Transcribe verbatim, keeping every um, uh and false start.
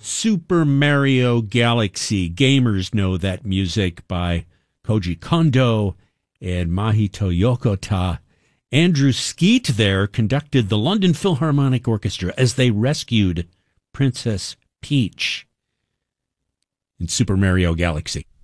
Super Mario Galaxy. Gamers know that music by Koji Kondo and Mahito Yokota. Andrew Skeet there conducted the London Philharmonic Orchestra as they rescued Princess Peach in Super Mario Galaxy.